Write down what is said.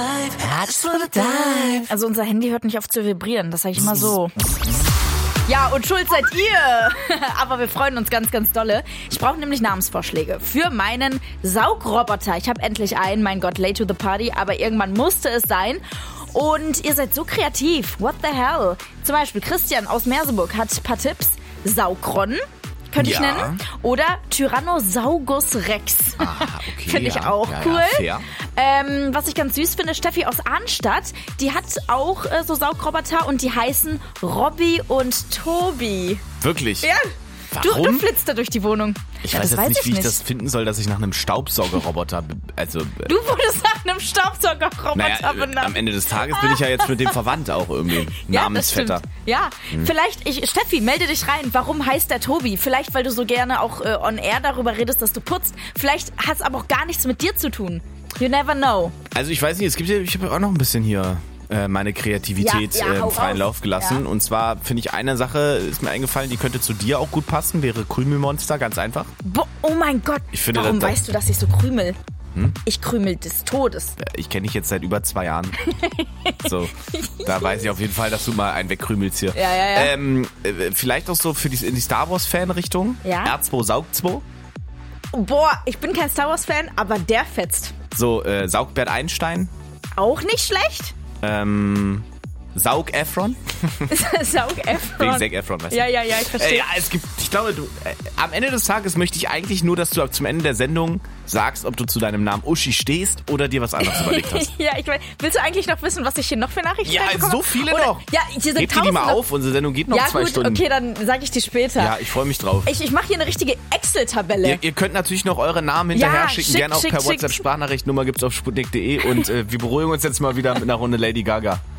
Also unser Handy hört nicht auf zu vibrieren, das sage ich immer so. Ja, und schuld seid ihr. Aber wir freuen uns ganz, ganz dolle. Ich brauche nämlich Namensvorschläge für meinen Saugroboter. Ich habe endlich einen, mein Gott, late to the party, aber irgendwann musste es sein. Und ihr seid so kreativ. What the hell? Zum Beispiel Christian aus Merseburg hat ein paar Tipps. Saugron könnte ich nennen. Oder Tyrannosaurus Rex. Okay, finde ich auch cool. Ja, was ich ganz süß finde, Steffi aus Arnstadt, die hat auch so Saugroboter und die heißen Robby und Tobi. Wirklich? Ja. Warum? Du flitzt da durch die Wohnung. Ich Ja, weiß das jetzt nicht, ich wie ich das finden soll, dass ich nach einem Staubsaugerroboter... Du wurdest nach einem Staubsaugerroboter benannt. Am Ende des Tages bin ich ja jetzt mit dem verwandt auch irgendwie. Namensvetter. Ja, vielleicht, Steffi, melde dich rein. Warum heißt der Tobi? Vielleicht, weil du so gerne auch on air darüber redest, dass du putzt. Vielleicht hat es aber auch gar nichts mit dir zu tun. You never know. Also ich weiß nicht, ich habe auch noch ein bisschen hier meine Kreativität freien Lauf gelassen. Ja. Und zwar finde ich, eine Sache ist mir eingefallen, die könnte zu dir auch gut passen, wäre Krümelmonster, ganz einfach. Oh mein Gott, warum weißt du, dass ich so krümel? Ich krümel des Todes. Ich kenne dich jetzt seit über 2 Jahren. So, da weiß ich auf jeden Fall, dass du mal einen wegkrümelst hier. Ja. Vielleicht auch so in die Star Wars Fan-Richtung. Ja. R2 saugt 2. Boah, ich bin kein Star Wars Fan, aber der fetzt. So, Saugbert Einstein. Auch nicht schlecht. Zac Efron. Zac Efron. Wegen Zac Efron, weißt du? Ja, ich verstehe. Ich glaube, am Ende des Tages möchte ich eigentlich nur, dass du zum Ende der Sendung sagst, ob du zu deinem Namen Uschi stehst oder dir was anderes überlegt hast. Ja, ich meine, willst du eigentlich noch wissen, was ich hier noch für Nachrichten bekomme? So viele noch. Ja, hier sind Heb die mal auf, unsere Sendung geht noch 2 Stunden. Okay, dann sage ich dir später. Ja, ich freue mich drauf. Ich mache hier eine richtige Excel-Tabelle. Ihr könnt natürlich noch eure Namen hinterher schicken, gerne auch per WhatsApp-Sprachnachricht. Nummer gibt's auf sputnik.de und wir beruhigen uns jetzt mal wieder mit einer Runde Lady Gaga.